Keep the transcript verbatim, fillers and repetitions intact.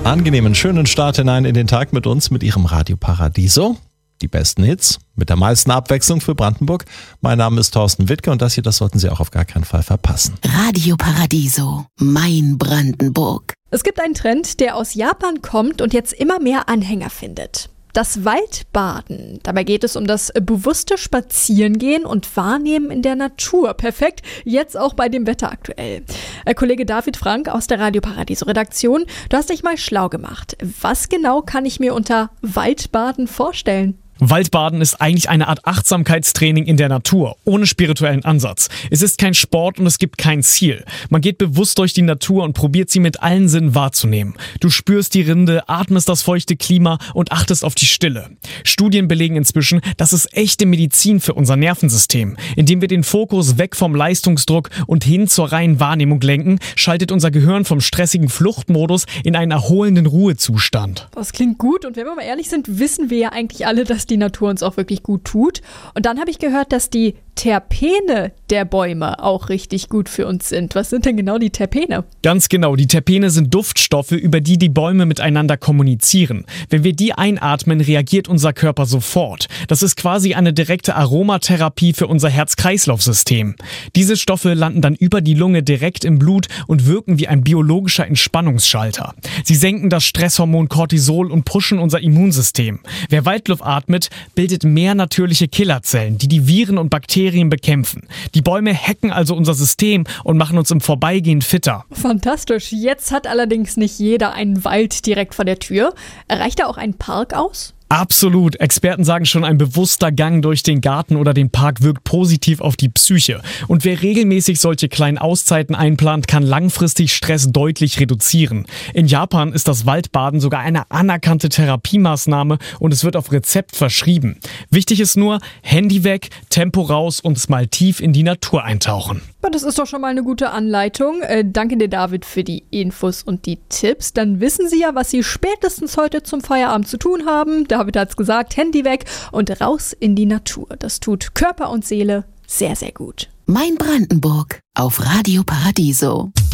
angenehmen, schönen Start hinein in den Tag mit uns, mit Ihrem Radio Paradiso. Die besten Hits mit der meisten Abwechslung für Brandenburg. Mein Name ist Thorsten Wittke und das hier, das sollten Sie auch auf gar keinen Fall verpassen. Radio Paradiso, mein Brandenburg. Es gibt einen Trend, der aus Japan kommt und jetzt immer mehr Anhänger findet. Das Waldbaden. Dabei geht es um das bewusste Spazierengehen und Wahrnehmen in der Natur. Perfekt, jetzt auch bei dem Wetter aktuell. Äh, Kollege David Frank aus der Radio Paradiso Redaktion, du hast dich mal schlau gemacht. Was genau kann ich mir unter Waldbaden vorstellen? Waldbaden ist eigentlich eine Art Achtsamkeitstraining in der Natur, ohne spirituellen Ansatz. Es ist kein Sport und es gibt kein Ziel. Man geht bewusst durch die Natur und probiert sie mit allen Sinnen wahrzunehmen. Du spürst die Rinde, atmest das feuchte Klima und achtest auf die Stille. Studien belegen inzwischen, das ist echte Medizin für unser Nervensystem. Indem wir den Fokus weg vom Leistungsdruck und hin zur reinen Wahrnehmung lenken, schaltet unser Gehirn vom stressigen Fluchtmodus in einen erholenden Ruhezustand. Das klingt gut und wenn wir mal ehrlich sind, wissen wir ja eigentlich alle, dass die Natur uns auch wirklich gut tut. Und dann habe ich gehört, dass die Terpene der Bäume auch richtig gut für uns sind. Was sind denn genau die Terpene? Ganz genau, die Terpene sind Duftstoffe, über die die Bäume miteinander kommunizieren. Wenn wir die einatmen, reagiert unser Körper sofort. Das ist quasi eine direkte Aromatherapie für unser Herz-Kreislauf-System. Diese Stoffe landen dann über die Lunge direkt im Blut und wirken wie ein biologischer Entspannungsschalter. Sie senken das Stresshormon Cortisol und pushen unser Immunsystem. Wer Waldluft atmet, bildet mehr natürliche Killerzellen, die die Viren und Bakterien bekämpfen. Die Bäume hacken also unser System und machen uns im Vorbeigehen fitter. Fantastisch. Jetzt hat allerdings nicht jeder einen Wald direkt vor der Tür. Reicht da auch ein Park aus? Absolut. Experten sagen schon, ein bewusster Gang durch den Garten oder den Park wirkt positiv auf die Psyche. Und wer regelmäßig solche kleinen Auszeiten einplant, kann langfristig Stress deutlich reduzieren. In Japan ist das Waldbaden sogar eine anerkannte Therapiemaßnahme und es wird auf Rezept verschrieben. Wichtig ist nur, Handy weg, Tempo raus und mal tief in die Natur eintauchen. Das ist doch schon mal eine gute Anleitung. Äh, danke dir, David, für die Infos und die Tipps. Dann wissen Sie ja, was Sie spätestens heute zum Feierabend zu tun haben. David hat's gesagt, Handy weg und raus in die Natur. Das tut Körper und Seele sehr, sehr gut. Mein Brandenburg auf Radio Paradiso.